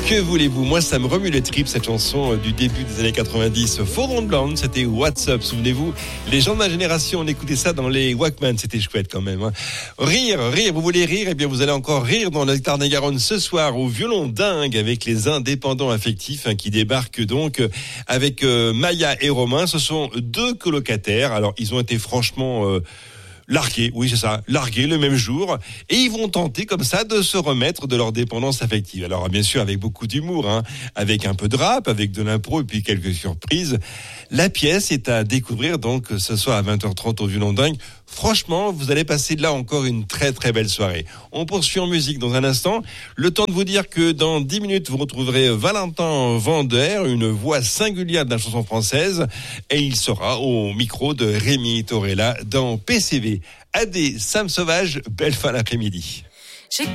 Que voulez-vous? Moi, ça me remue les tripes, cette chanson du début des années 90. Four on Blonde, c'était What's Up. Souvenez-vous, les gens de ma génération, on écoutait ça dans les Walkman. C'était chouette quand même. Hein. Rire. Vous voulez rire? Eh bien, vous allez encore rire dans le Tarn-et-Garonne ce soir au violon dingue avec les indépendants affectifs qui débarquent donc avec Maya et Romain. Ce sont deux colocataires. Alors, ils ont été franchement... largués, oui c'est ça, largués le même jour, et ils vont tenter comme ça de se remettre de leur dépendance affective. Alors bien sûr avec beaucoup d'humour, avec un peu de rap, avec de l'impro et puis quelques surprises. La pièce est à découvrir donc ce soir à 20h30 au Violon Dingue. Franchement, vous allez passer de là encore une très très belle soirée. On poursuit en musique dans un instant. Le temps de vous dire que dans 10 minutes, vous retrouverez Valentin Vander, une voix singulière de la chanson française, et il sera au micro de Rémi Torella dans PCV. Adé, Sam Sauvage, belle fin l'après-midi.